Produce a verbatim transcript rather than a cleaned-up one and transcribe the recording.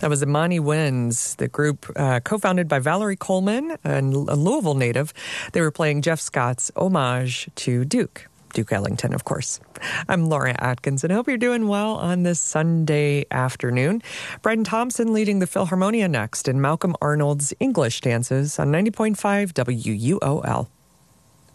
That was Imani Winds, the group uh, co-founded by Valerie Coleman, a Louisville native. They were playing Jeff Scott's Homage to Duke. Duke Ellington, of course. I'm Laura Atkins, and I hope you're doing well on this Sunday afternoon. Bryden Thompson leading the Philharmonia next, and Malcolm Arnold's English dances on ninety point five W U O L.